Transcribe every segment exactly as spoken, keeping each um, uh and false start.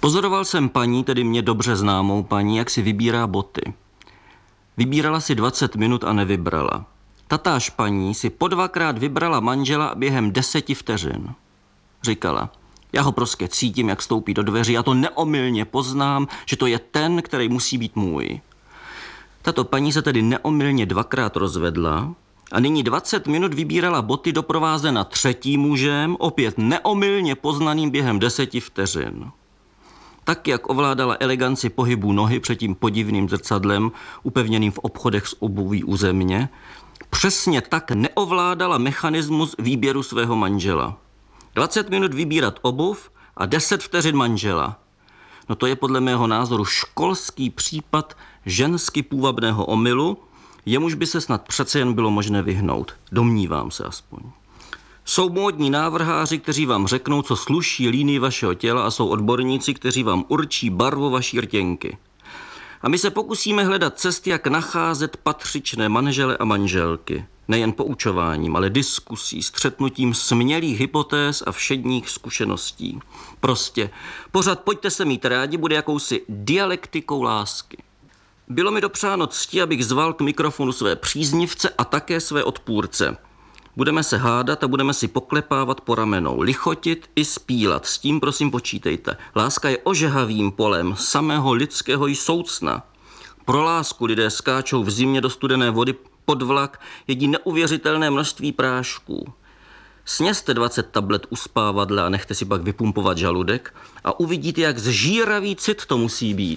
Pozoroval jsem paní, tedy mě dobře známou paní, jak si vybírá boty. Vybírala si dvacet minut a nevybrala. Tatáž paní si po dvakrát vybrala manžela během deseti vteřin. Říkala, já ho prostě cítím, jak stoupí do dveří, já to neomylně poznám, že to je ten, který musí být můj. Tato paní se tedy neomylně dvakrát rozvedla a nyní dvacet minut vybírala boty doprovázena třetím mužem, opět neomylně poznaným během deseti vteřin. Tak, jak ovládala eleganci pohybu nohy před tím podivným zrcadlem, upevněným v obchodech s obuví u země, přesně tak neovládala mechanismus výběru svého manžela. dvacet minut vybírat obuv a deset vteřin manžela. No to je podle mého názoru školský případ žensky půvabného omylu, jemuž by se snad přece jen bylo možné vyhnout. Domnívám se aspoň. Jsou módní návrháři, kteří vám řeknou, co sluší línii vašeho těla a jsou odborníci, kteří vám určí barvu vaší rtěnky. A my se pokusíme hledat cesty, jak nacházet patřičné manžele a manželky. Nejen poučováním, ale diskusí, střetnutím smělých hypotéz a všedních zkušeností. Prostě pořád pojďte se mít rádi bude jakousi dialektikou lásky. Bylo mi dopřáno cti, abych zval k mikrofonu své příznivce a také své odpůrce. Budeme se hádat a budeme si poklepávat po ramenou, lichotit i spílat. S tím prosím počítejte. Láska je ožehavým polem samého lidského i soucna. Pro lásku lidé skáčou v zimě do studené vody pod vlak, jedí neuvěřitelné množství prášků. Sněste dvacet tablet uspávadla a nechte si pak vypumpovat žaludek a uvidíte, jak zžíravý cit to musí být.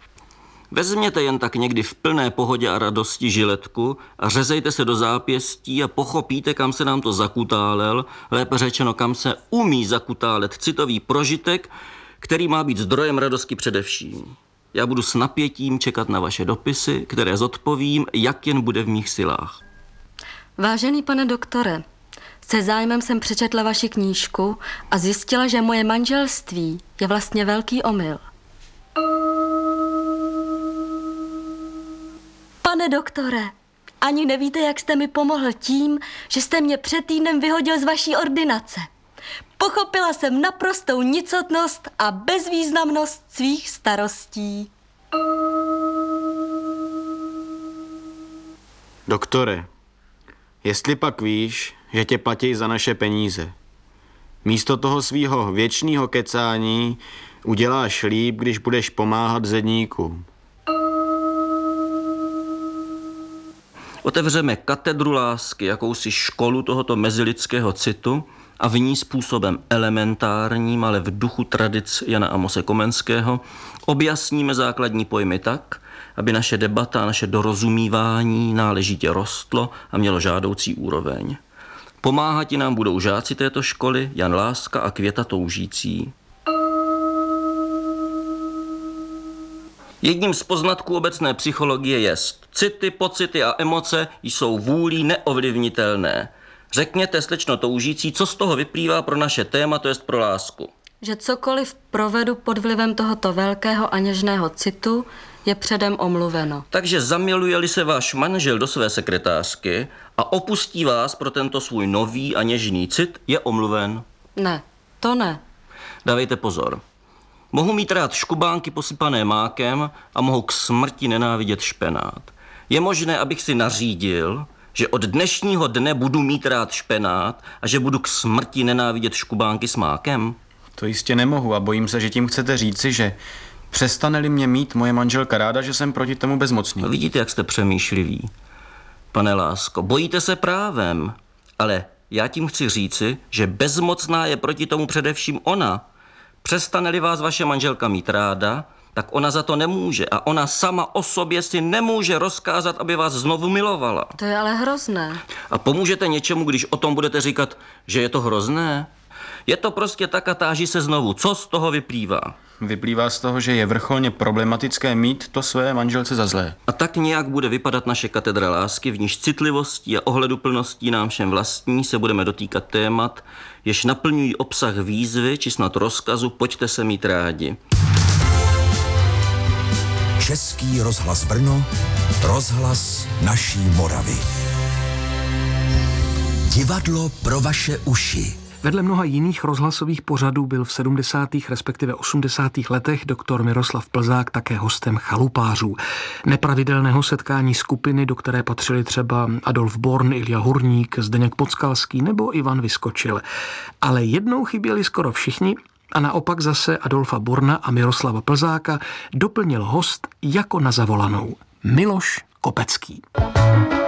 Vezměte jen tak někdy v plné pohodě a radosti žiletku a řezejte se do zápěstí a pochopíte, kam se nám to zakutálel, lépe řečeno, kam se umí zakutálet citový prožitek, který má být zdrojem radosti především. Já budu s napětím čekat na vaše dopisy, které zodpovím, jak jen bude v mých silách. Vážený pane doktore, se zájmem jsem přečetla vaši knížku a zjistila, že moje manželství je vlastně velký omyl. Pane doktore, ani nevíte, jak jste mi pomohl tím, že jste mě před týdnem vyhodil z vaší ordinace. Pochopila jsem naprostou nicotnost a bezvýznamnost svých starostí. Doktore, jestli pak víš, že tě platí za naše peníze. Místo toho svýho věčného kecání uděláš líp, když budeš pomáhat zedníkům. Otevřeme katedru lásky, jakousi školu tohoto mezilidského citu a v ní způsobem elementárním, ale v duchu tradic Jana Amose Komenského objasníme základní pojmy tak, aby naše debata a naše dorozumívání náležitě rostlo a mělo žádoucí úroveň. Pomáhat nám budou žáci této školy Jan Láska a Květa Toužící. Jedním z poznatků obecné psychologie jest, city, pocity a emoce jsou vůlí neovlivnitelné. Řekněte, slečno Toužící, co z toho vyplývá pro naše téma, to jest pro lásku. Že cokoliv provedu pod vlivem tohoto velkého a něžného citu, je předem omluveno. Takže zamiluje-li se váš manžel do své sekretářky a opustí vás pro tento svůj nový a něžný cit, je omluven. Ne, to ne. Dávejte pozor. Mohu mít rád škubánky posypané mákem a mohu k smrti nenávidět špenát. Je možné, abych si nařídil, že od dnešního dne budu mít rád špenát a že budu k smrti nenávidět škubánky s mákem? To jistě nemohu a bojím se, že tím chcete říci, že přestane-li mě mít moje manželka ráda, že jsem proti tomu bezmocný. No vidíte, jak jste přemýšlivý. Pane lásko, bojíte se právem, ale já tím chci říci, že bezmocná je proti tomu především ona. Přestane-li vás vaše manželka mít ráda, tak ona za to nemůže a ona sama o sobě si nemůže rozkázat, aby vás znovu milovala. To je ale hrozné. A pomůžete něčemu, když o tom budete říkat, že je to hrozné? Je to prostě tak a táží se znovu. Co z toho vyplývá? Vyplývá z toho, že je vrcholně problematické mít to své manželce za zlé. A tak nějak bude vypadat naše katedra lásky, v níž citlivostí a ohleduplností nám všem vlastní se budeme dotýkat témat, jež naplňují obsah výzvy či snad rozkazu Pojďte se mít rádi. Český rozhlas Brno, rozhlas naší Moravy. Divadlo pro vaše uši. Vedle mnoha jiných rozhlasových pořadů byl v sedmdesátých respektive osmdesátých letech doktor Miroslav Plzák také hostem Chalupářů. Nepravidelného setkání skupiny, do které patřili třeba Adolf Born, Ilja Hurník, Zdeněk Podskalský nebo Ivan Vyskočil. Ale jednou chyběli skoro všichni a naopak zase Adolfa Borna a Miroslava Plzáka doplnil host jako na zavolanou. Miloš Kopecký.